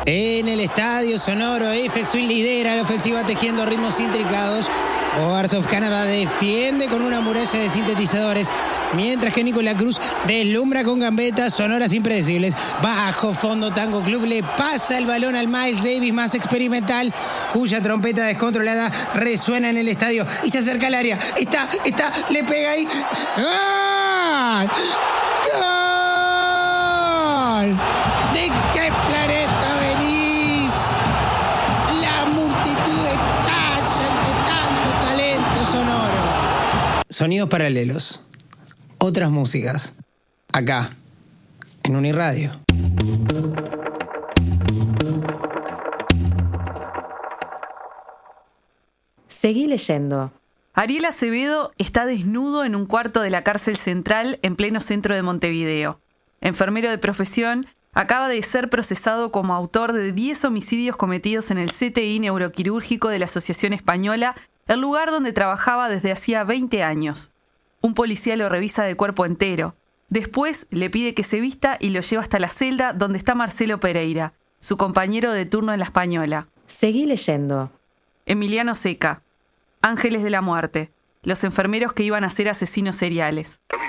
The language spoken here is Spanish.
En el estadio sonoro, Aphex Twin lidera la ofensiva tejiendo ritmos intricados. Boards of Canada defiende con una muralla de sintetizadores, mientras que Nicolás Cruz deslumbra con gambetas sonoras impredecibles. Bajo fondo, Tango Club le pasa el balón al Miles Davis más experimental, cuya trompeta descontrolada resuena en el estadio y se acerca al área. Está, le pega ahí. ¡Gol! ¡Gol! ¿De qué planeta venís? La multitud estalla ante tanto talento sonoro. Sonidos paralelos. Otras músicas. Acá, en Uniradio. Seguí leyendo. Ariel Acevedo está desnudo en un cuarto de la cárcel central en pleno centro de Montevideo. Enfermero de profesión, acaba de ser procesado como autor de 10 homicidios cometidos en el CTI neuroquirúrgico de la Asociación Española, el lugar donde trabajaba desde hacía 20 años. Un policía lo revisa de cuerpo entero. Después le pide que se vista y lo lleva hasta la celda donde está Marcelo Pereira, su compañero de turno en la Española. Seguí leyendo. Emiliano Seca. Ángeles de la Muerte. Los enfermeros que iban a ser asesinos seriales.